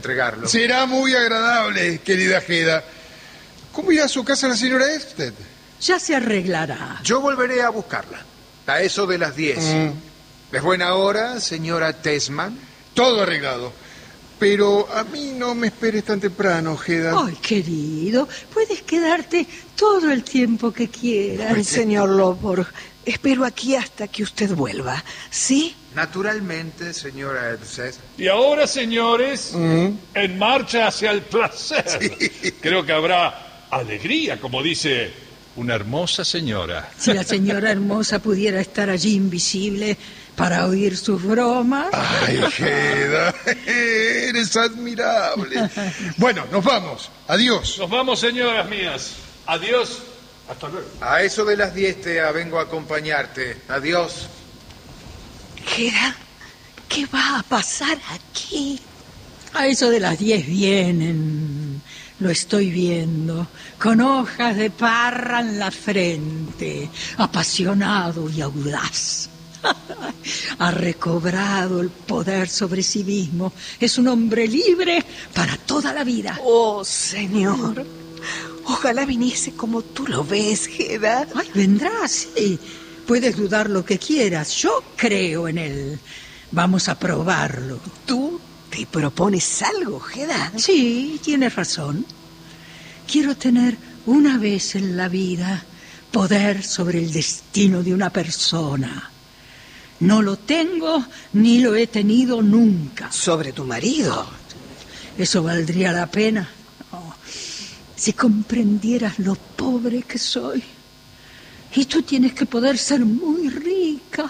entregarlo. Será muy agradable, querida Hedda. ¿Cómo irá a su casa la señora Elvsted? Ya se arreglará. Yo volveré a buscarla, a eso de las 10. ¿Es buena hora, señora Tesman? Todo arreglado. Pero a mí no me esperes tan temprano, Hedda. Ay, querido, puedes quedarte todo el tiempo que quieras. Señor Lovborg, espero aquí hasta que usted vuelva, ¿sí? Naturalmente, señora Elvsted. Y ahora, señores, en marcha hacia el placer. Sí. Creo que habrá alegría, como dice una hermosa señora. Si la señora hermosa pudiera estar allí invisible para oír sus bromas. Ay, Hedda, eres admirable. Bueno, nos vamos. Adiós. Nos vamos, señoras mías. Adiós. Hasta luego. A eso de las 10 te vengo a acompañarte. Adiós. Hedda, ¿qué va a pasar aquí? A eso de las 10 vienen. Lo estoy viendo, con hojas de parra en la frente, apasionado y audaz. Ha recobrado el poder sobre sí mismo. Es un hombre libre para toda la vida. Oh, señor. Ojalá viniese como tú lo ves, Hedda. Ay, vendrá, sí. Puedes dudar lo que quieras. Yo creo en él. Vamos a probarlo. ¿Tú te propones algo, Hedda? Sí, tienes razón. Quiero tener una vez en la vida poder sobre el destino de una persona. No lo tengo ni lo he tenido nunca. ¿Sobre tu marido? ¿Eso valdría la pena? Oh, si comprendieras lo pobre que soy. Y tú tienes que poder ser muy rica.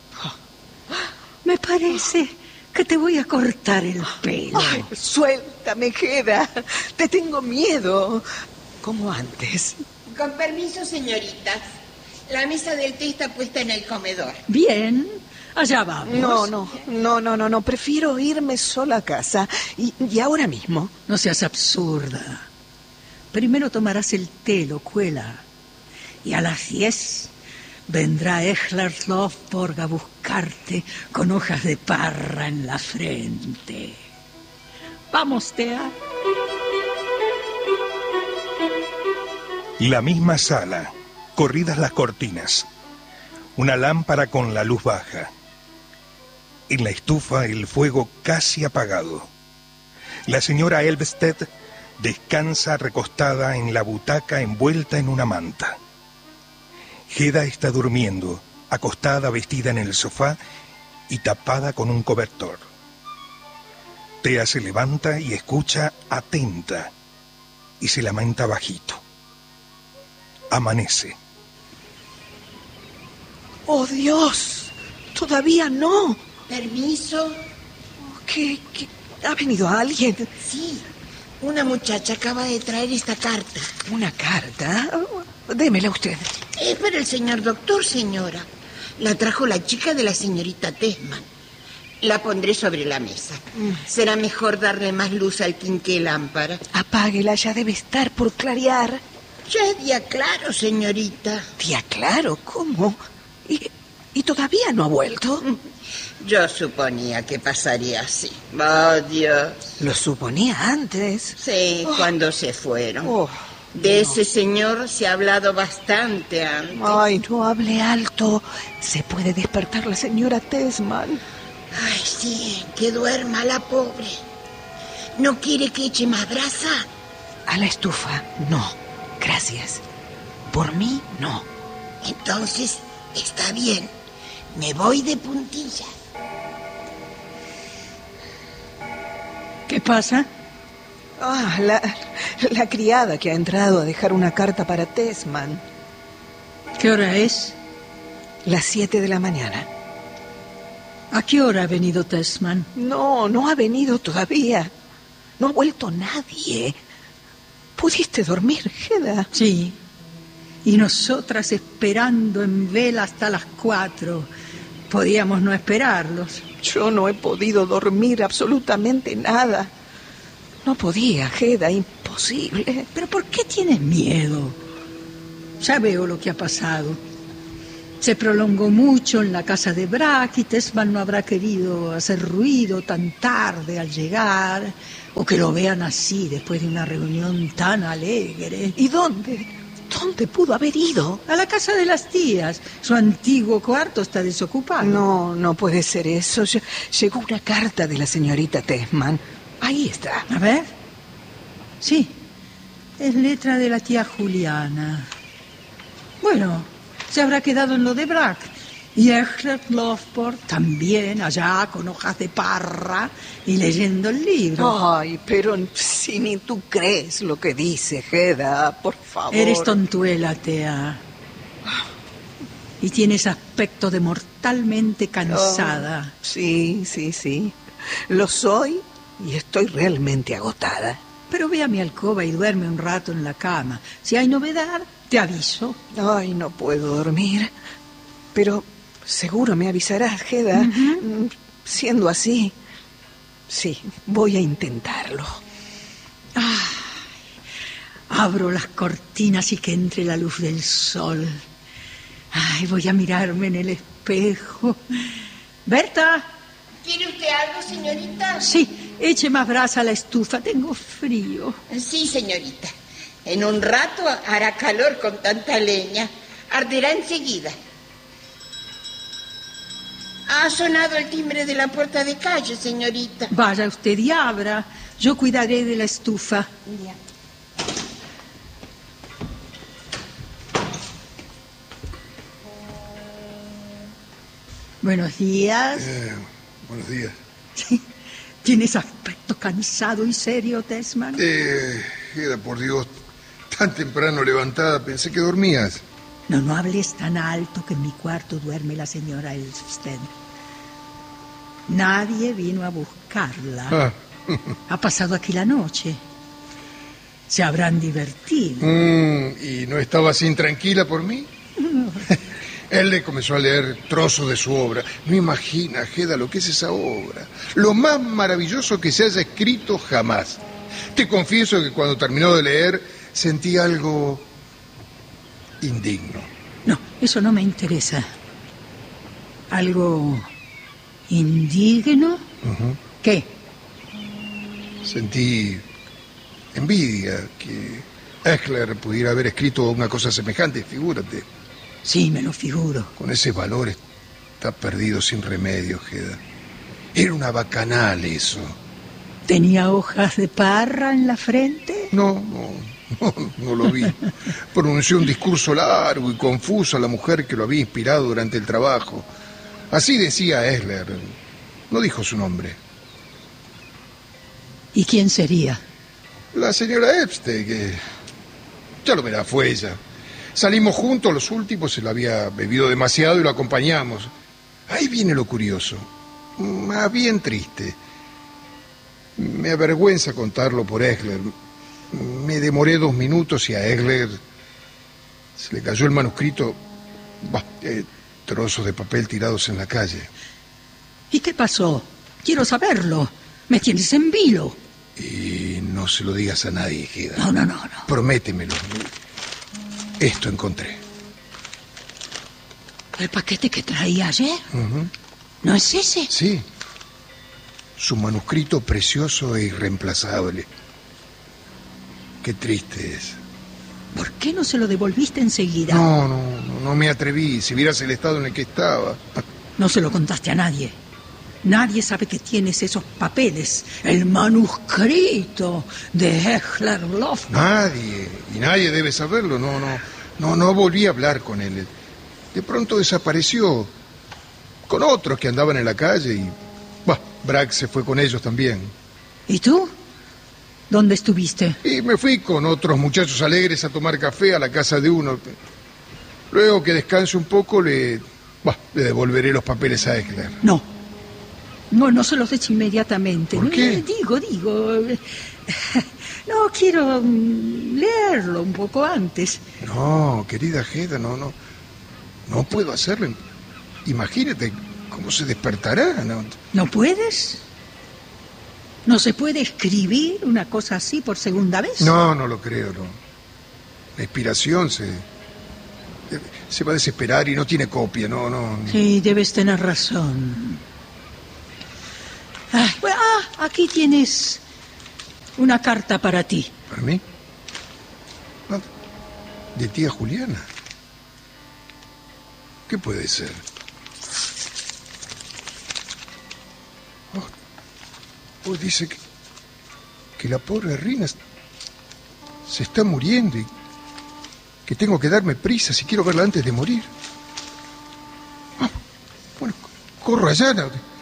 Me parece que te voy a cortar el pelo. Ay, suéltame, Hedda. Te tengo miedo. Como antes. Con permiso, señoritas. La mesa del té está puesta en el comedor. Bien, allá vamos. No. Prefiero irme sola a casa. Y ahora mismo. No seas absurda. Primero tomarás el té, locuela. Y a las 10 vendrá Ehlert Lovborg a buscarte con hojas de parra en la frente. Vamos, Thea. La misma sala, corridas las cortinas, una lámpara con la luz baja. En la estufa el fuego casi apagado. La señora Elvsted descansa recostada en la butaca envuelta en una manta. Hedda está durmiendo, acostada vestida en el sofá y tapada con un cobertor. Thea se levanta y escucha atenta y se lamenta bajito. Amanece. ¡Oh, Dios! ¡Todavía no! ¿Permiso? ¿Qué? ¿Ha venido alguien? Sí, una muchacha acaba de traer esta carta. ¿Una carta? Démela usted. Es para el señor doctor, señora. La trajo la chica de la señorita Tesman. La pondré sobre la mesa. Será mejor darle más luz al quinqué lámpara. Apáguela, ya debe estar por clarear. Ya es día claro, señorita. ¿Día claro? ¿Cómo? ¿Y todavía no ha vuelto? Yo suponía que pasaría así. ¡Oh, Dios! Lo suponía antes. Sí, cuando se fueron. De ese señor se ha hablado bastante antes. Ay, no hable alto. Se puede despertar la señora Tesman. Ay, sí, que duerma la pobre. ¿No quiere que eche más brasa? A la estufa, no. Gracias. Por mí, no. Entonces, está bien. Me voy de puntillas. ¿Qué pasa? La criada que ha entrado a dejar una carta para Tesman. ¿Qué hora es? Las 7 de la mañana. ¿A qué hora ha venido Tesman? No ha venido todavía. No ha vuelto nadie. ¿Pudiste dormir, Hedda? Sí. Y nosotras esperando en vela hasta las 4. Podíamos no esperarlos. Yo no he podido dormir absolutamente nada. No podía, Hedda, imposible. ¿Pero por qué tienes miedo? Ya veo lo que ha pasado. Se prolongó mucho en la casa de Brack y Tesman no habrá querido hacer ruido tan tarde al llegar, o que lo vean así después de una reunión tan alegre. ¿Y dónde? ¿Dónde pudo haber ido? A la casa de las tías. Su antiguo cuarto está desocupado. No, no puede ser eso. Llegó una carta de la señorita Tesman. Ahí está. A ver. Sí, es letra de la tía Juliana. Bueno, se habrá quedado en lo de Brack. Y Egbert Lovborg también, allá con hojas de parra y leyendo el libro. Ay, pero si ni tú crees lo que dice, Hedda, por favor. Eres tontuela, Thea. Y tienes aspecto de mortalmente cansada. Sí. Lo soy y estoy realmente agotada. Pero ve a mi alcoba y duerme un rato en la cama. Si hay novedad, te aviso. Ay, no puedo dormir. Pero seguro me avisarás, Hedda. Siendo así, sí, voy a intentarlo. Abro las cortinas y que entre la luz del sol. Ay, voy a mirarme en el espejo. Berta. ¿Quiere usted algo, señorita? Sí, eche más brasa a la estufa, tengo frío. Sí, señorita. En un rato hará calor con tanta leña. Arderá enseguida. Ha sonado el timbre de la puerta de calle, señorita. Vaya usted y abra. Yo cuidaré de la estufa. Ya. Buenos días. Buenos días. ¿Tienes aspecto cansado y serio, Tesman? Hedda, por Dios, tan temprano levantada, pensé que dormías. No hables tan alto, que en mi cuarto duerme la señora Elfsten. Nadie vino a buscarla. Ha pasado aquí la noche. Se habrán divertido. ¿Y no estabas intranquila por mí? Él le comenzó a leer trozos de su obra. No imaginas, Hedda, lo que es esa obra. Lo más maravilloso que se haya escrito jamás. Te confieso que cuando terminó de leer sentí algo indigno. No, eso no me interesa. ¿Algo indigno? ¿Qué? Sentí envidia que Egbert pudiera haber escrito una cosa semejante, figúrate. Sí, me lo figuro. Con ese valor está perdido sin remedio, Hedda. Era una bacanal eso. ¿Tenía hojas de parra en la frente? No lo vi. Pronunció un discurso largo y confuso a la mujer que lo había inspirado durante el trabajo. Así decía Egbert. No dijo su nombre. ¿Y quién sería? La señora Epstein, que... ya lo verá, fue ella. Salimos juntos, los últimos, se lo había bebido demasiado y lo acompañamos. Ahí viene lo curioso. Más bien triste. Me avergüenza contarlo por Egbert. Me demoré 2 minutos y a Egbert se le cayó el manuscrito. Trozos de papel tirados en la calle. ¿Y qué pasó? Quiero saberlo. Me tienes en vilo. Y no se lo digas a nadie, Hedda. No. Prométemelo. Esto encontré. ¿El paquete que traía ayer? ¿No es ese? Sí. Su manuscrito precioso e irreemplazable. Qué triste es. ¿Por qué no se lo devolviste enseguida? No me atreví. Si vieras el estado en el que estaba. No se lo contaste a nadie. Nadie sabe que tienes esos papeles. El manuscrito de Egbert Lovborg. Nadie. Y nadie debe saberlo. No volví a hablar con él. De pronto desapareció. Con otros que andaban en la calle y... Brack se fue con ellos también. ¿Y tú? ¿Dónde estuviste? Y me fui con otros muchachos alegres a tomar café a la casa de uno. Luego que descanse un poco, le devolveré los papeles a Egbert. No se los eche inmediatamente. ¿Por qué? Digo. No, quiero leerlo un poco antes. No, querida Hedda, no puedo hacerlo. Imagínate cómo se despertará. ¿No puedes? ¿No se puede escribir una cosa así por segunda vez? No lo creo, no. La inspiración Se va a desesperar y no tiene copia, no. Sí, debes tener razón. Aquí tienes una carta para ti. ¿Para mí? Ah, ¿de tía Juliana? ¿Qué puede ser? Pues dice que la pobre Rina se está muriendo y que tengo que darme prisa si quiero verla antes de morir. Bueno, corro allá.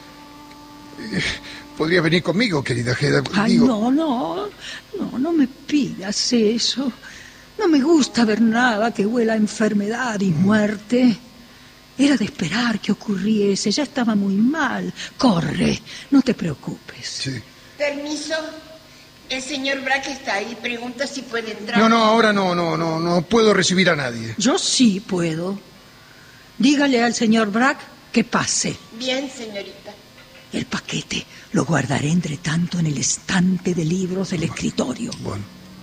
¿Podría venir conmigo, querida Hedda? No me pidas eso. No me gusta ver nada que huela a enfermedad y muerte. Era de esperar que ocurriese, ya estaba muy mal. Corre, no te preocupes. Sí. Permiso. El señor Brack está ahí, pregunta si puede entrar. No, ahora no puedo recibir a nadie. Yo sí puedo. Dígale al señor Brack que pase. Bien, señorita. El paquete lo guardaré entre tanto en el estante de libros del escritorio. Bueno.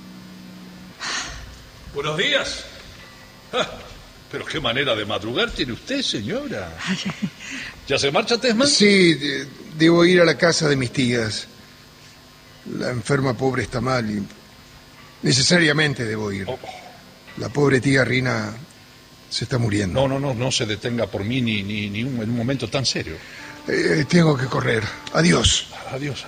Buenos días. Pero qué manera de madrugar tiene usted, señora. ¿Ya se marcha, Tesman? Sí, debo ir a la casa de mis tías. La enferma pobre está mal y necesariamente debo ir. La pobre tía Rina se está muriendo. No se detenga por mí ni en un momento tan serio. Tengo que correr. Adiós. Adiós.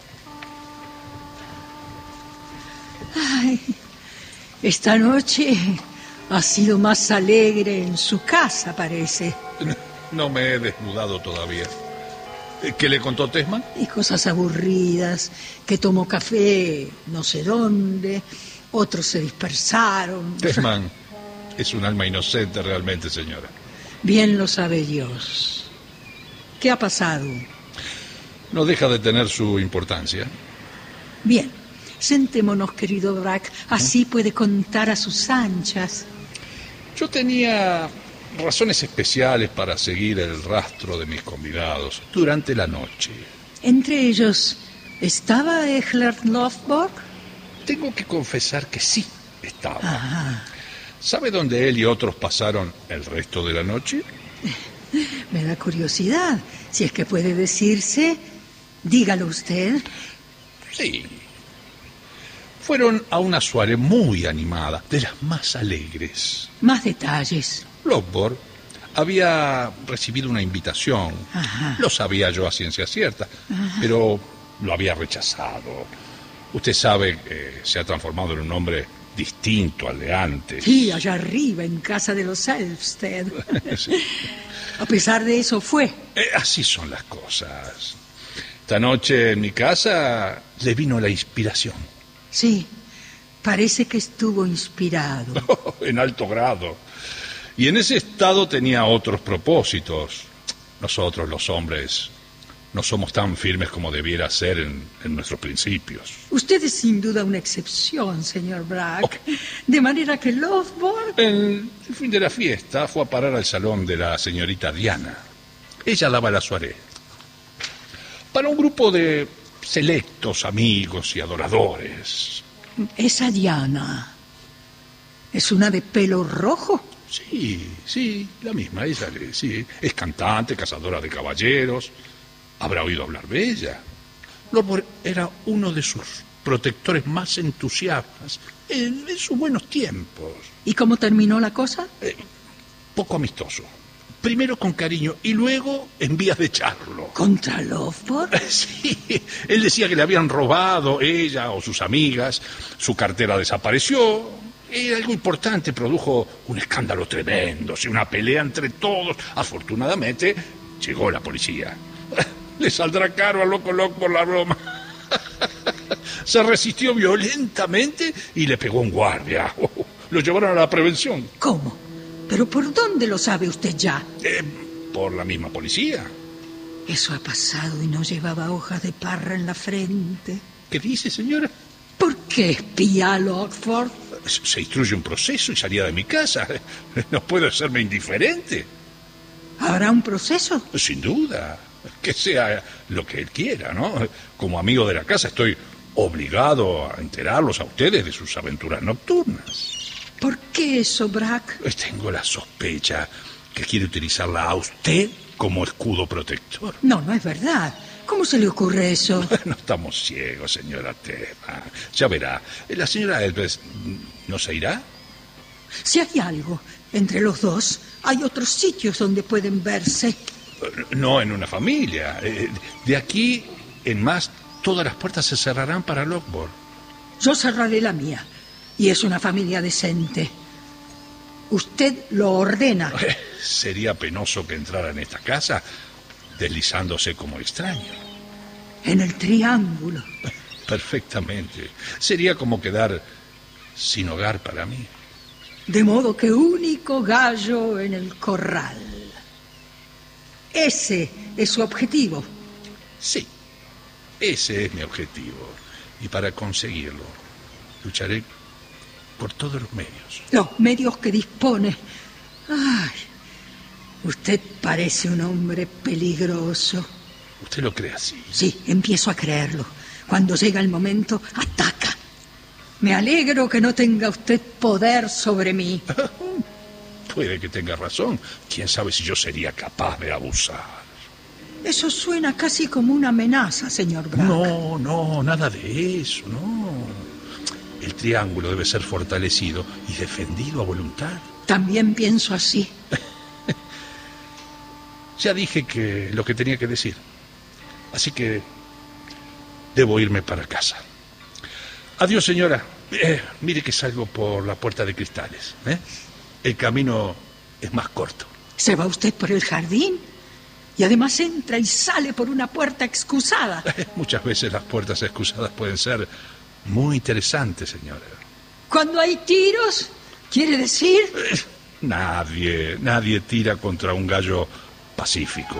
Ay, esta noche ha sido más alegre en su casa, parece. No me he desnudado todavía. ¿Qué le contó Tesman? Y cosas aburridas, que tomó café no sé dónde, otros se dispersaron. Tesman es un alma inocente realmente, señora. Bien lo sabe Dios. ¿Qué ha pasado? No deja de tener su importancia. Bien, sentémonos, querido Brack, así puede contar a sus anchas. Yo tenía razones especiales para seguir el rastro de mis convidados durante la noche. Entre ellos, ¿estaba Ehlert Lovborg? Tengo que confesar que sí estaba. Ah. ¿Sabe dónde él y otros pasaron el resto de la noche? Me da curiosidad. Si es que puede decirse, dígalo usted. Sí. Fueron a una soirée muy animada, de las más alegres. Más detalles. Lovborg había recibido una invitación. Ajá. Lo sabía yo a ciencia cierta, pero lo había rechazado. Usted sabe que se ha transformado en un hombre distinto al de antes. Sí, allá arriba, en casa de los Elfsted. Sí. A pesar de eso fue. Así son las cosas. Esta noche en mi casa le vino la inspiración. Sí, parece que estuvo inspirado. En alto grado. Y en ese estado tenía otros propósitos. Nosotros, los hombres, no somos tan firmes como debiera ser en nuestros principios. Usted es sin duda una excepción, señor Brack. De manera que Lovborg... El fin de la fiesta fue a parar al salón de la señorita Diana. Ella daba la soirée. Para un grupo de selectos amigos y adoradores. Esa Diana, ¿es una de pelo rojo? Sí, la misma, ella, sí. Es cantante, cazadora de caballeros. Habrá oído hablar de ella. Lovborg era uno de sus protectores más entusiastas en sus buenos tiempos. ¿Y cómo terminó la cosa? Poco amistoso. Primero con cariño y luego en vías de echarlo. ¿Contra Lovborg? Sí, él decía que le habían robado ella o sus amigas, su cartera desapareció. Era algo importante, produjo un escándalo tremendo, una pelea entre todos. Afortunadamente, llegó la policía. Le saldrá caro al loco por la broma. Se resistió violentamente y le pegó a un guardia. Lo llevaron a la prevención. ¿Cómo? ¿Pero por dónde lo sabe usted ya? Por la misma policía. Eso ha pasado y no llevaba hojas de parra en la frente. ¿Qué dice, señora? ¿Por qué espía a Lovborg? Se instruye un proceso y salía de mi casa. No puedo serme indiferente. ¿Habrá un proceso? Sin duda. Que sea lo que él quiera, ¿no? Como amigo de la casa estoy obligado a enterarlos a ustedes de sus aventuras nocturnas. ¿Por qué eso, Brack? Tengo la sospecha que quiere utilizarla a usted como escudo protector. No, no es verdad. ¿Cómo se le ocurre eso? No estamos ciegos, señora Tesman. Ya verá. La señora Elves no se irá. Si hay algo entre los dos, hay otros sitios donde pueden verse. No en una familia. De aquí en más, todas las puertas se cerrarán para Lockwood. Yo cerraré la mía. Y es una familia decente. Usted lo ordena. Sería penoso que entrara en esta casa deslizándose como extraño. En el triángulo. Perfectamente. Sería como quedar sin hogar para mí. De modo que único gallo en el corral. Ese es su objetivo. Sí, ese es mi objetivo. Y para conseguirlo, lucharé por todos los medios. Los medios que dispone. Ay, usted parece un hombre peligroso. ¿Usted lo cree así? Sí, empiezo a creerlo. Cuando llega el momento, ataca. Me alegro que no tenga usted poder sobre mí. Puede que tenga razón. ¿Quién sabe si yo sería capaz de abusar? Eso suena casi como una amenaza, señor Brack. No, nada de eso, no. El triángulo debe ser fortalecido y defendido a voluntad. También pienso así. Ya dije que lo que tenía que decir. Así que debo irme para casa. Adiós, señora. Mire que salgo por la puerta de cristales. El camino es más corto. ¿Se va usted por el jardín? Y además entra y sale por una puerta excusada. Muchas veces las puertas excusadas pueden ser muy interesantes, señora. Cuando hay tiros, ¿quiere decir? Nadie tira contra un gallo pacífico.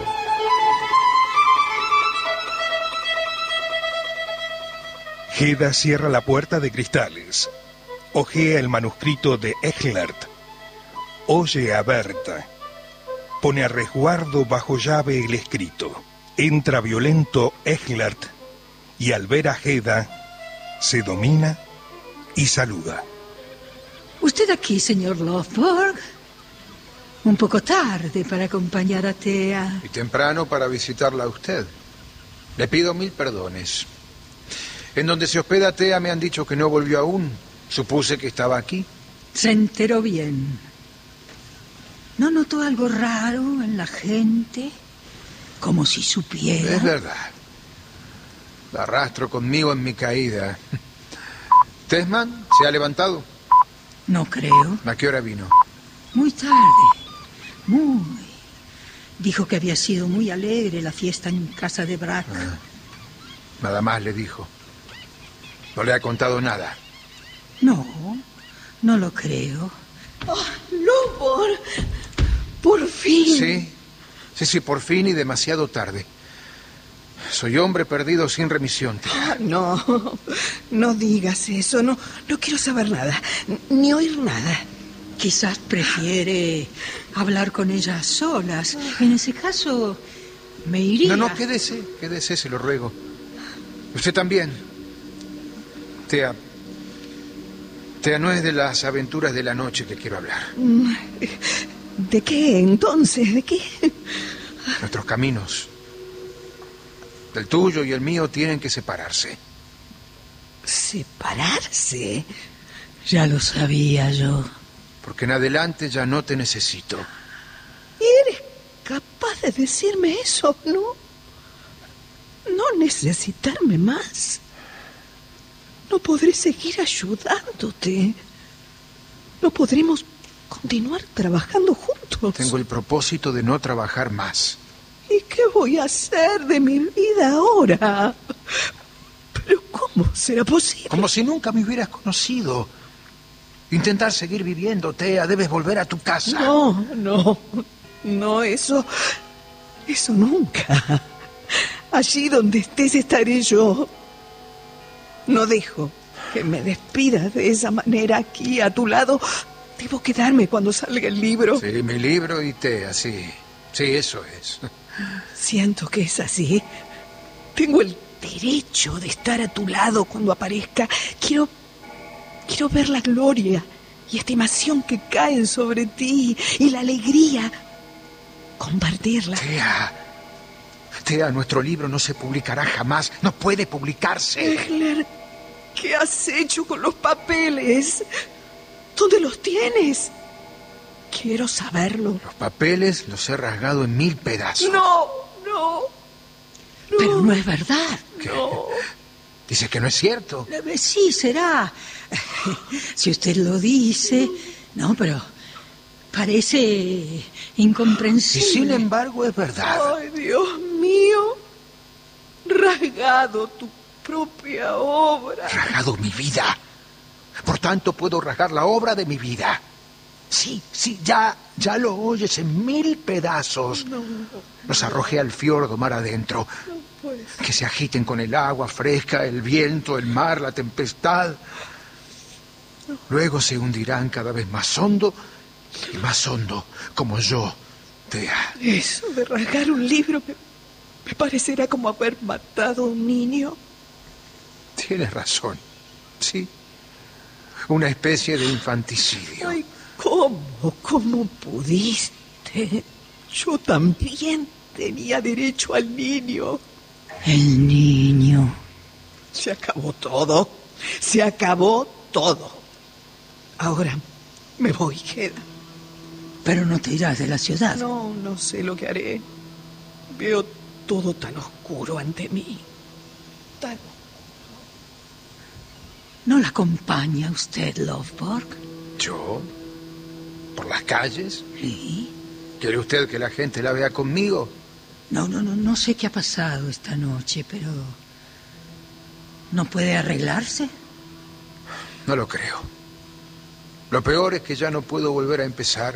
Hedda cierra la puerta de cristales. Ojea el manuscrito de Ehlert. Oye a Berta. Pone a resguardo bajo llave el escrito. Entra violento Ehlert y al ver a Hedda se domina y saluda. ¿Usted aquí, señor Lovborg? Un poco tarde para acompañar a Thea. Y temprano para visitarla a usted. Le pido 1000 perdones. En donde se hospeda Thea me han dicho que no volvió aún. Supuse que estaba aquí. Se enteró bien. ¿No notó algo raro en la gente? Como si supiera. Es verdad. La arrastro conmigo en mi caída. ¿Tesman se ha levantado? No creo. ¿A qué hora vino? Muy tarde. Muy. Dijo que había sido muy alegre la fiesta en casa de Brack. Nada más le dijo. No le ha contado nada. No, no lo creo. ¡Oh, Lovborg! ¡Por fin! Sí, por fin y demasiado tarde. Soy hombre perdido sin remisión, tía. No digas eso. No quiero saber nada, ni oír nada. Quizás prefiere hablar con ella a solas. En ese caso, me iría. No, quédese, se lo ruego. Usted también. Thea, no es de las aventuras de la noche que quiero hablar. ¿De qué entonces? ¿De qué? Nuestros caminos, el tuyo y el mío, tienen que separarse. ¿Separarse? Ya lo sabía yo. Porque en adelante ya no te necesito. ¿Eres capaz de decirme eso, no? ¿No necesitarme más? No podré seguir ayudándote. No podremos continuar trabajando juntos. Tengo el propósito de no trabajar más. ¿Y qué voy a hacer de mi vida ahora? ¿Pero cómo será posible? Como si nunca me hubieras conocido. Intentar seguir viviendo, Thea. Debes volver a tu casa. No, eso nunca. Allí donde estés estaré yo. No dejo que me despidas de esa manera aquí a tu lado. Debo quedarme cuando salga el libro. Sí, mi libro y Thea, sí. Sí, eso es. Siento que es así. Tengo el derecho de estar a tu lado cuando aparezca. Quiero ver la gloria y estimación que caen sobre ti y la alegría. Compartirla. Tea, nuestro libro no se publicará jamás. No puede publicarse. Egler, ¿qué has hecho con los papeles? ¿Dónde los tienes? Quiero saberlo. Los papeles los he rasgado en 1000 pedazos. No. Pero no es verdad. ¿Qué? No. Dice que no es cierto. Sí, será. Si usted lo dice. No, pero parece incomprensible. Y sin embargo es verdad. Ay, Dios mío. Rasgado tu propia obra. Rasgado mi vida. Por tanto, puedo rasgar la obra de mi vida. Sí, ya lo oyes en 1000 pedazos. No. Los arrojé al fiordo mar adentro. Pues. Que se agiten con el agua fresca, el viento, el mar, la tempestad. Luego se hundirán cada vez más hondo y más hondo, como yo, Tea. Eso de rasgar un libro me parecerá como haber matado a un niño. Tienes razón. Sí. Una especie de infanticidio. Ay, ¿cómo pudiste? Yo también tenía derecho al niño. El niño. Se acabó todo. Se acabó todo. Ahora me voy, Hedda. Pero no te irás de la ciudad. No sé lo que haré. Veo todo tan oscuro ante mí. Tan... ¿No la acompaña usted, Lovborg? ¿Yo? ¿Por las calles? Sí. ¿Quiere usted que la gente la vea conmigo? No sé qué ha pasado esta noche, pero... ¿no puede arreglarse? No lo creo. Lo peor es que ya no puedo volver a empezar.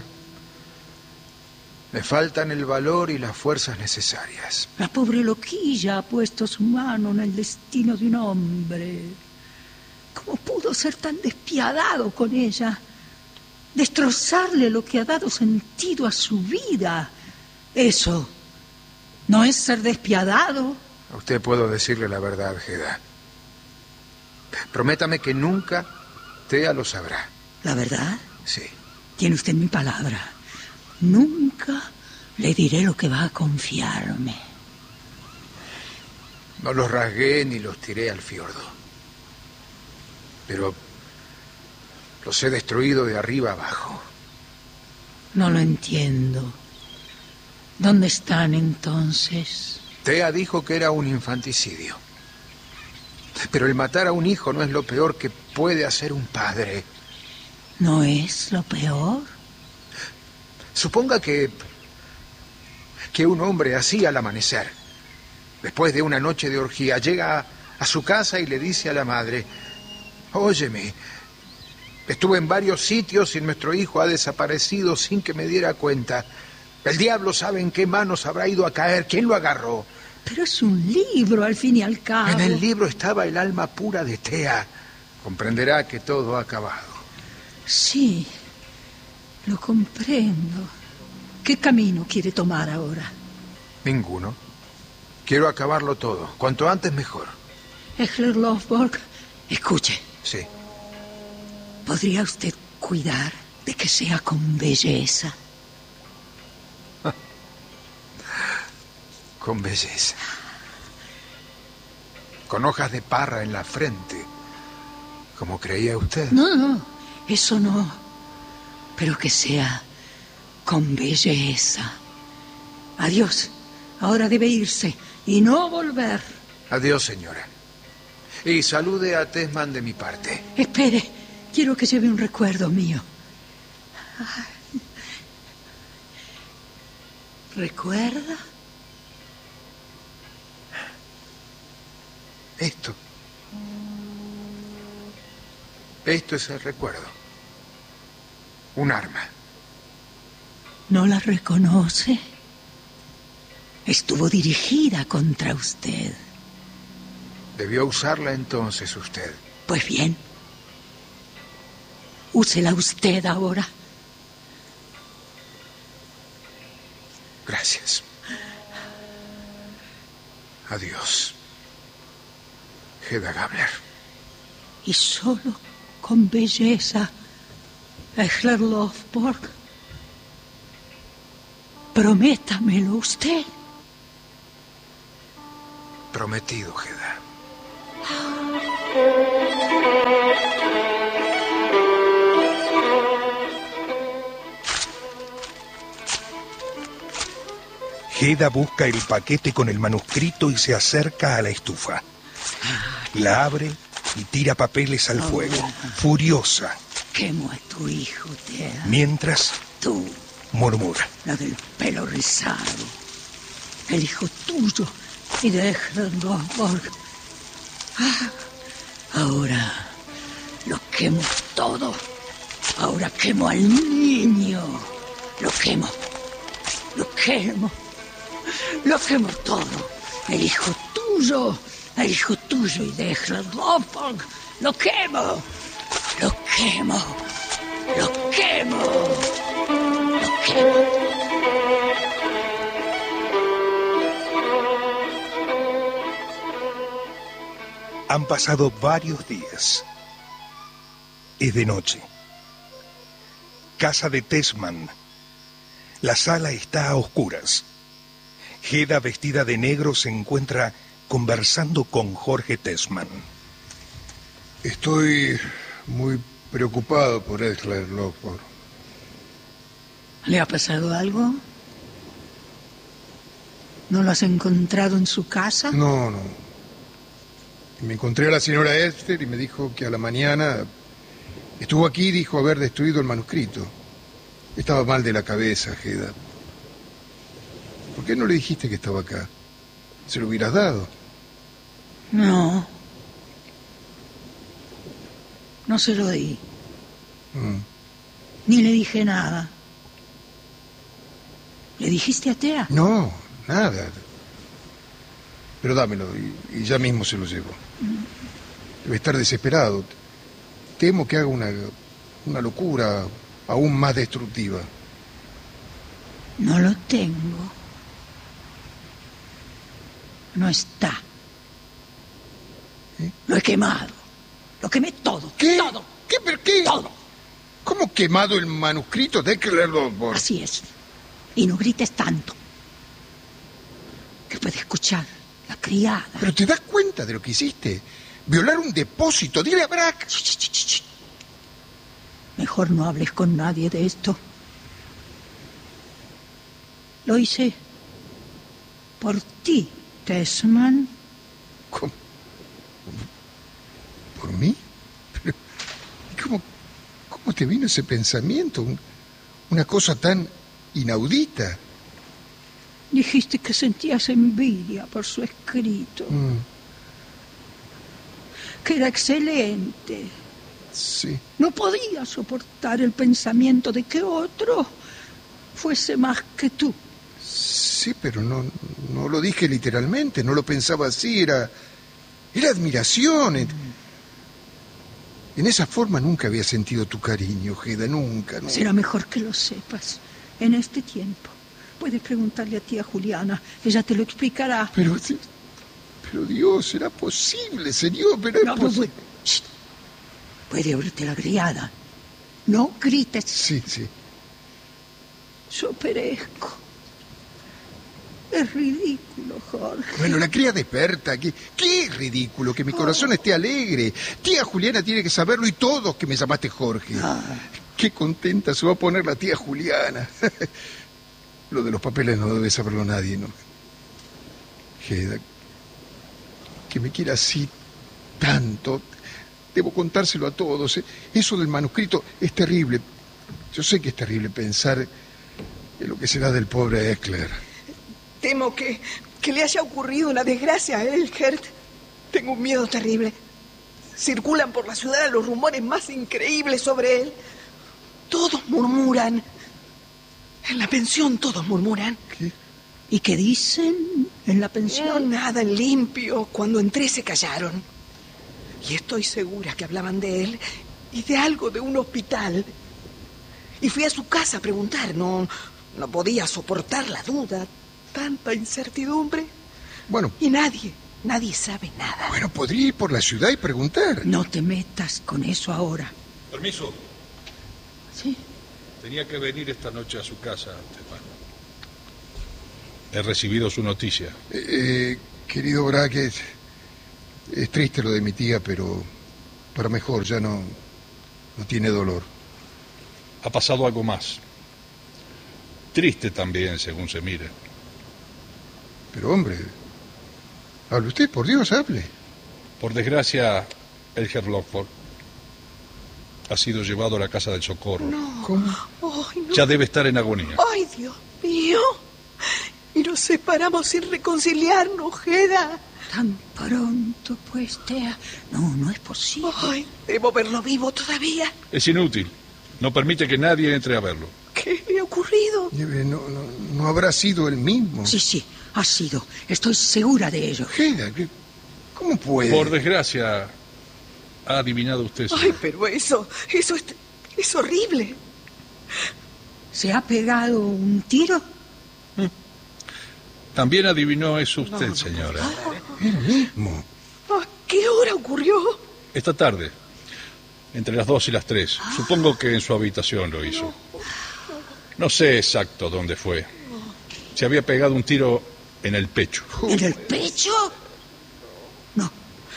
Me faltan el valor y las fuerzas necesarias. La pobre loquilla ha puesto su mano en el destino de un hombre. ¿Cómo pudo ser tan despiadado con ella? Destrozarle lo que ha dado sentido a su vida. Eso no es ser despiadado. A usted puedo decirle la verdad, Hedda. Prométame que nunca Tea lo sabrá. ¿La verdad? Sí. Tiene usted mi palabra. Nunca le diré lo que va a confiarme. No los rasgué ni los tiré al fiordo. Pero los he destruido de arriba abajo. No lo entiendo. ¿Dónde están entonces? Tea dijo que era un infanticidio. Pero el matar a un hijo no es lo peor que puede hacer un padre. ¿No es lo peor? Suponga que un hombre así al amanecer, después de una noche de orgía, llega a su casa y le dice a la madre: óyeme, estuve en varios sitios y nuestro hijo ha desaparecido sin que me diera cuenta. El diablo sabe en qué manos habrá ido a caer. ¿Quién lo agarró? Pero es un libro, al fin y al cabo. En el libro estaba el alma pura de Tea. Comprenderá que todo ha acabado. Sí, lo comprendo. ¿Qué camino quiere tomar ahora? Ninguno. Quiero acabarlo todo. Cuanto antes mejor. Egler Lovborg, escuche. Sí. ¿Podría usted cuidar de que sea con belleza? Con belleza. Con hojas de parra en la frente, como creía usted. No, eso no. Pero que sea con belleza. Adiós. Ahora debe irse y no volver. Adiós, señora. Y salude a Tesman de mi parte. Espere, quiero que lleve un recuerdo mío. Ay. ¿Recuerda? Esto es el recuerdo. Un arma. ¿No la reconoce? Estuvo dirigida contra usted. Debió usarla entonces usted. Pues bien, úsela usted ahora. Gracias. Adiós. Hedda Gabler. Y solo con belleza Echler Lovborg, prométamelo usted. Prometido, Hedda. Hedda busca el paquete con el manuscrito y se acerca a la estufa. La abre y tira papeles al fuego, furiosa. Quemo a tu hijo, Thea. Mientras, Tú, murmura. la del pelo rizado. El hijo tuyo y de Echler Lovborg. Ahora lo quemo todo. Ahora quemo al niño. Lo quemo. Lo quemo. Lo quemo todo. El hijo tuyo y de Echler Lovborg. Lo quemo. Lo quemo. Lo quemo. Lo quemo. Han pasado varios días. Es de noche. Casa de Tesman. La sala está a oscuras. Hedda, vestida de negro, se encuentra conversando con Jorge Tesman. Estoy muy preocupado por Echler Lovborg. ¿Le ha pasado algo? ¿No lo has encontrado en su casa? No. Me encontré a la señora Esther y me dijo que a la mañana estuvo aquí y dijo haber destruido el manuscrito. Estaba mal de la cabeza, Hedda. ¿Por qué no le dijiste que estaba acá? Se lo hubieras dado. No. No se lo di. Ni le dije nada. ¿Le dijiste a Thea? No, nada. Pero dámelo y ya mismo se lo llevo. Debe estar desesperado. Temo que haga una locura aún más destructiva. No lo tengo. No está. Lo he quemado. Lo quemé todo. ¿Qué? Todo. ¿Qué? ¿Pero qué? Todo. ¿Cómo quemado el manuscrito de Echler Lovborg? Así es. Y no grites tanto. Que puede escuchar la criada. ¿Pero te das cuenta de lo que hiciste? Violar un depósito. Dile a Brack. Ch. Mejor no hables con nadie de esto. Lo hice por ti, Tesman. ¿Cómo? ¿Por mí? Pero, ¿cómo te vino ese pensamiento? Una cosa tan inaudita. Dijiste que sentías envidia por su escrito. Que era excelente. Sí. No podía soportar el pensamiento de que otro fuese más que tú. Sí, pero no lo dije literalmente, no lo pensaba así, era admiración. En esa forma nunca había sentido tu cariño, Hedda, nunca. Será mejor que lo sepas. En este tiempo puedes preguntarle a tía Juliana, ella te lo explicará. Pero Dios, ¿será posible, señor? Pero es posible. Puede oírte la criada. No grites. Sí. Yo perezco. Es ridículo, Jorge. Bueno, la criada es Berta. ¿Qué es ridículo? Que mi corazón esté alegre. Tía Juliana tiene que saberlo y todos que me llamaste Jorge. Qué contenta se va a poner la tía Juliana. Lo de los papeles no debe saberlo nadie, ¿no? Hedda, que me quiera así tanto. Debo contárselo a todos. Eso del manuscrito es terrible. Yo sé que es terrible pensar en lo que será del pobre Echler. Temo que le haya ocurrido una desgracia a él, Gert. Tengo un miedo terrible. Circulan por la ciudad los rumores más increíbles sobre él. Todos murmuran. En la pensión todos murmuran. ¿Qué? ¿Y qué dicen en la pensión? No, nada en limpio. Cuando entré se callaron. Y estoy segura que hablaban de él y de algo de un hospital. Y fui a su casa a preguntar. No podía soportar la duda. Tanta incertidumbre. Bueno. Y nadie sabe nada. Bueno, podría ir por la ciudad y preguntar. No te metas con eso ahora. Permiso. Sí. Tenía que venir esta noche a su casa, Tesman. He recibido su noticia. Querido Brack, es triste lo de mi tía, pero para mejor, ya no tiene dolor. Ha pasado algo más. Triste también, según se mire. Pero hombre, hable usted, por Dios, hable. Por desgracia, Elger Lockford ha sido llevado a la casa del socorro. No. ¿Cómo? Ay, no. Ya debe estar en agonía. Ay, Dios mío. Y nos separamos sin reconciliarnos, Hedda. Tan pronto, pues, Tea. No es posible. Ay, debo verlo vivo todavía. Es inútil. No permite que nadie entre a verlo. ¿Qué le ha ocurrido? No habrá sido el mismo. Sí, ha sido. Estoy segura de ello. Hedda, ¿cómo puede? Por desgracia, ha adivinado usted. Ay, pero eso es horrible. ¿Se ha pegado un tiro? También adivinó eso usted, señora. El mismo. ¿A qué hora ocurrió? Esta tarde, entre las 2 y las 3. Supongo que en su habitación lo hizo. No sé exacto dónde fue. Se había pegado un tiro en el pecho. ¿En el pecho? No.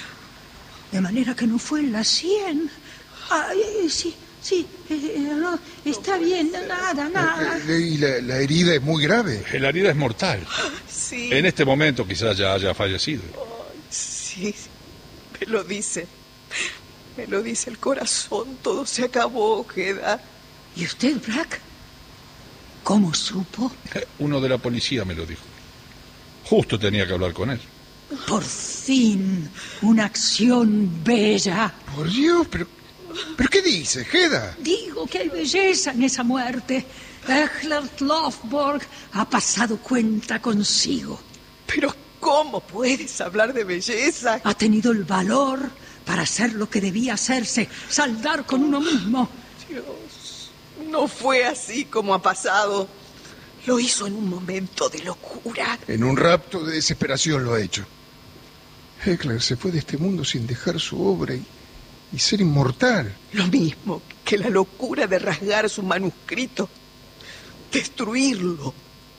De manera que no fue en la sien. Sí. No, está bien, nada. Y la herida es muy grave. La herida es mortal. Sí. En este momento quizás ya haya fallecido. Sí, me lo dice. Me lo dice el corazón. Todo se acabó, Hedda. ¿Y usted, Brack? ¿Cómo supo? Uno de la policía me lo dijo. Justo tenía que hablar con él. Por fin, una acción bella. Por Dios, ¿pero qué dice, Hedda? Digo que hay belleza en esa muerte. Ehlert Lovborg ha pasado cuenta consigo. Pero ¿cómo puedes hablar de belleza? Ha tenido el valor para hacer lo que debía hacerse, saldar con uno mismo. Dios, no fue así como ha pasado. Lo hizo en un momento de locura. En un rapto de desesperación lo ha hecho. Heckler se fue de este mundo sin dejar su obra y ser inmortal. Lo mismo que la locura de rasgar su manuscrito. Destruirlo.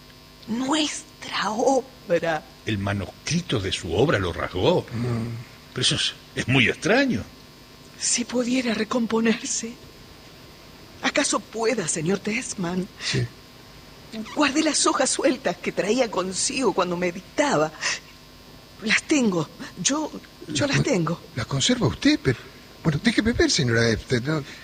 Nuestra obra. El manuscrito de su obra lo rasgó. Pero eso es muy extraño. Si pudiera recomponerse. ¿Acaso pueda, señor Tesman? Sí. Guardé las hojas sueltas que traía consigo cuando me dictaba. Las tengo. Yo las tengo. ¿Las conserva usted? Pero, bueno, déjeme ver, señora Epstein.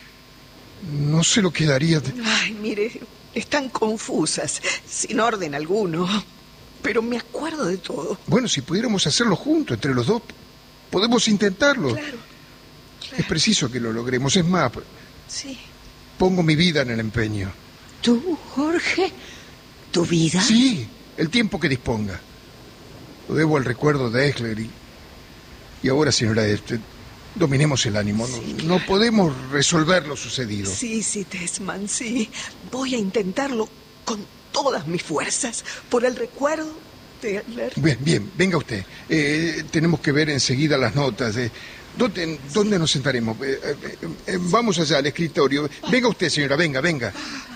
No se lo quedaría. Ay, mire, están confusas, sin orden alguno. Pero me acuerdo de todo. Bueno, si pudiéramos hacerlo juntos, entre los dos, podemos intentarlo. Claro. Es preciso que lo logremos. Es más, Sí. pongo mi vida en el empeño. ¿Tú, Jorge? ¿Tu vida? Sí, el tiempo que disponga. Lo debo al recuerdo de Eckler y ahora, señora Epstein, dominemos el ánimo. No podemos resolver lo sucedido. Sí, Tesman, sí. Voy a intentarlo con todas mis fuerzas por el recuerdo de Adler. Bien, venga usted. Tenemos que ver enseguida las notas. ¿Dónde nos sentaremos? Vamos allá al escritorio. Venga usted, señora, venga.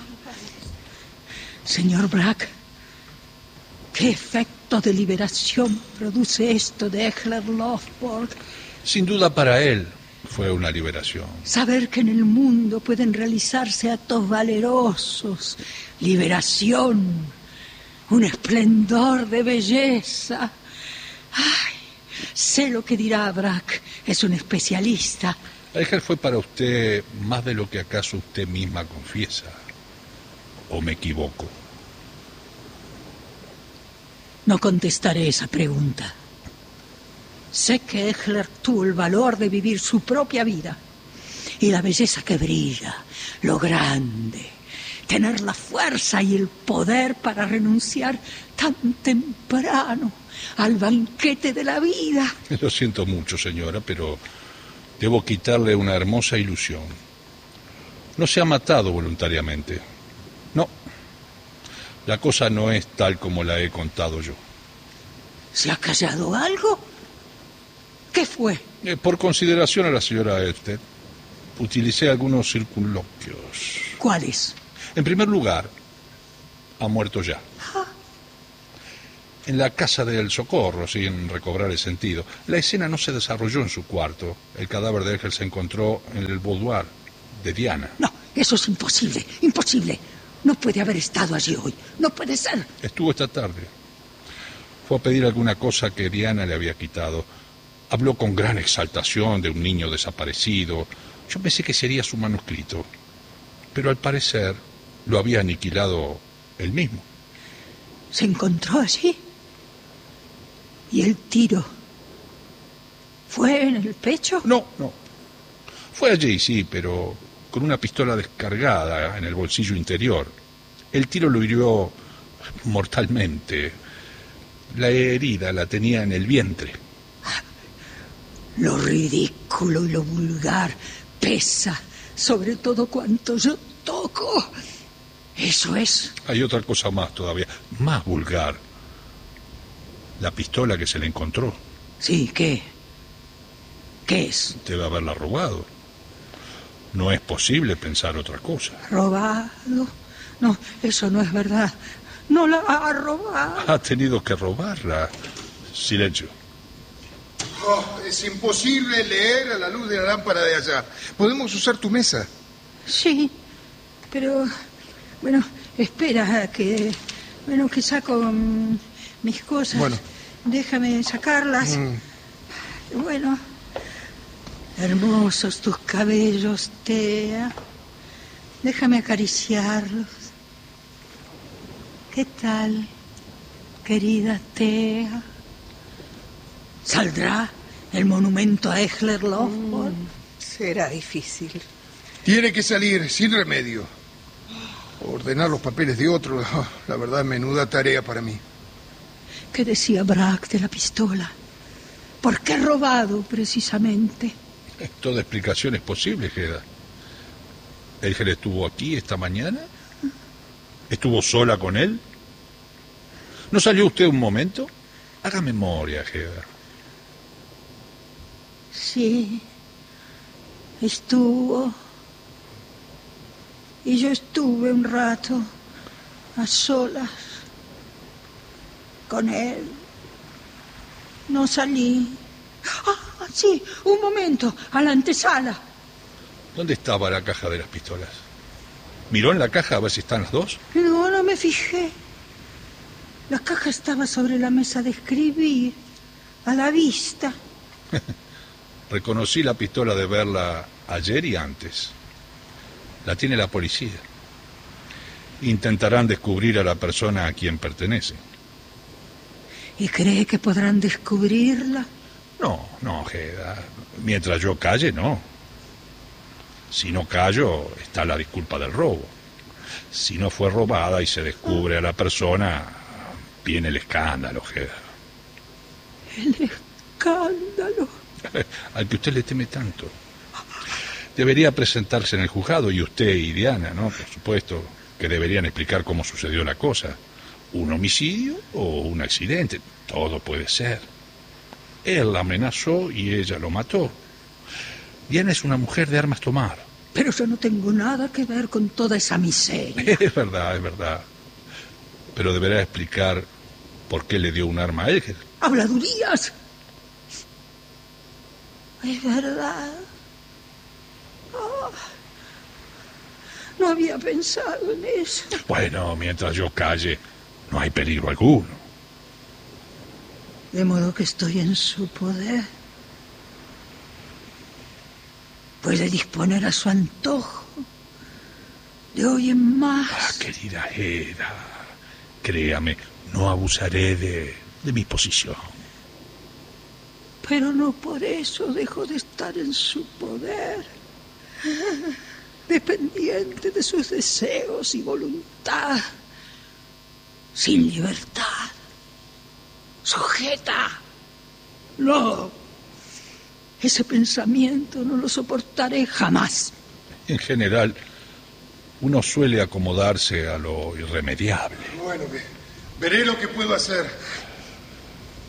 Señor Brack, ¿qué efecto de liberación produce esto de Ehlert Lovborg? Sin duda para él fue una liberación. Saber que en el mundo pueden realizarse actos valerosos, liberación, un esplendor de belleza. Ay, sé lo que dirá Brack, es un especialista. Ehlert fue para usted más de lo que acaso usted misma confiesa. ¿O me equivoco? No contestaré esa pregunta. Sé que Ehlert tuvo el valor de vivir su propia vida y la belleza que brilla, lo grande, tener la fuerza y el poder para renunciar tan temprano al banquete de la vida. Lo siento mucho, señora, pero debo quitarle una hermosa ilusión. No se ha matado voluntariamente. No. La cosa no es tal como la he contado yo. ¿Se ha callado algo? ¿Qué fue? Por consideración a la señora Epstein. utilicé algunos circunloquios. ¿Cuáles? En primer lugar, ha muerto ya. En la casa del Socorro, sin recobrar el sentido. La escena no se desarrolló en su cuarto. El cadáver de Ángel se encontró en el boudoir de Diana. No, eso es imposible, imposible. No puede haber estado allí hoy. No puede ser. Estuvo esta tarde. Fue a pedir alguna cosa que Diana le había quitado. Habló con gran exaltación de un niño desaparecido. Yo pensé que sería su manuscrito. Pero al parecer lo había aniquilado él mismo. ¿Se encontró allí? ¿Y el tiro? ¿Fue en el pecho? No. Fue allí, sí, pero con una pistola descargada en el bolsillo interior. El tiro lo hirió mortalmente. La herida la tenía en el vientre. Lo ridículo y lo vulgar pesa sobre todo cuanto yo toco. Eso es. Hay otra cosa más todavía, más vulgar. La pistola que se le encontró. Sí, ¿qué? ¿Qué es? Debe haberla robado. No es posible pensar otra cosa. ¿Robado? No, eso no es verdad. No la ha robado. Ha tenido que robarla. Silencio. Oh, es imposible leer a la luz de la lámpara de allá. ¿Podemos usar tu mesa? Sí, pero... Bueno, espera que saco mis cosas. Bueno. Déjame sacarlas. Bueno, hermosos tus cabellos, Tea. Déjame acariciarlos. ¿Qué tal, querida Tea? ¿Saldrá el monumento a Ejler Lovborg? Será difícil. Tiene que salir, sin remedio. Ordenar los papeles de otro, la verdad, menuda tarea para mí. ¿Qué decía Braque de la pistola? ¿Por qué robado, precisamente? Toda explicación es posible, Hedda. ¿Ángel estuvo aquí esta mañana? ¿Estuvo sola con él? ¿No salió usted un momento? Haga memoria, Hedda. Sí, estuvo. Y yo estuve un rato a solas con él. No salí. Ah, sí, un momento, a la antesala. ¿Dónde estaba la caja de las pistolas? ¿Miró en la caja a ver si están las dos? No me fijé. La caja estaba sobre la mesa de escribir, a la vista. Reconocí la pistola de verla ayer y antes. La tiene la policía. Intentarán descubrir a la persona a quien pertenece. ¿Y cree que podrán descubrirla? No, Hedda. Mientras yo calle, no. Si no callo, está la disculpa del robo. Si no fue robada y se descubre a la persona, viene el escándalo, Hedda. El escándalo. Al que usted le teme tanto. Debería presentarse en el juzgado, y usted y Diana, ¿no? Por supuesto, que deberían explicar cómo sucedió la cosa. ¿Un homicidio o un accidente? Todo puede ser. Él la amenazó y ella lo mató. Diana es una mujer de armas tomar. Pero yo no tengo nada que ver con toda esa miseria. Es verdad. Pero deberá explicar por qué le dio un arma a él. ¡Habladurías! Es verdad. Oh, no había pensado en eso. Bueno, mientras yo calle, no hay peligro alguno. De modo que estoy en su poder. Puede disponer a su antojo. De hoy en más. Querida Hedda, créame, no abusaré de mi posición. Pero no por eso dejo de estar en su poder. Dependiente de sus deseos y voluntad. Sin libertad. Sujeta. No. Ese pensamiento no lo soportaré jamás. En general, uno suele acomodarse a lo irremediable. Bueno, veré lo que puedo hacer.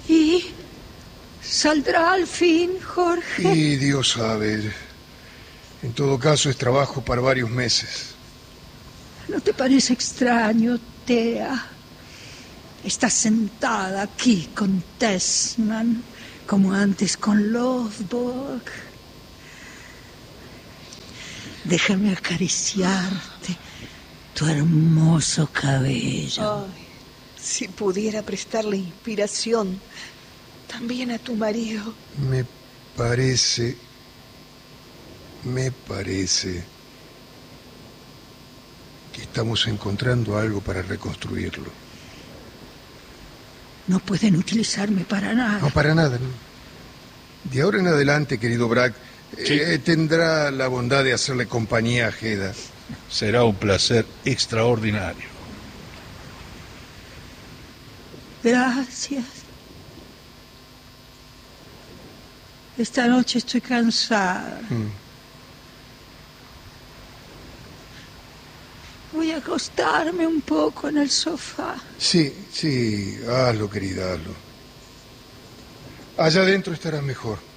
¿Y saldrá al fin, Jorge? Y Dios sabe. En todo caso, es trabajo para varios meses. ¿No te parece extraño, Thea? Estás sentada aquí con Tesman, como antes con Lovborg. Déjame acariciarte tu hermoso cabello. Ay, si pudiera prestarle inspiración también a tu marido. Me parece que estamos encontrando algo para reconstruirlo. No pueden utilizarme para nada. No, para nada, no. De ahora en adelante, querido Brack, Sí. tendrá la bondad de hacerle compañía a Hedda. Será un placer extraordinario. Gracias. Esta noche estoy cansada. Voy a acostarme un poco en el sofá. Sí, hazlo, querida, hazlo. Allá adentro estará mejor.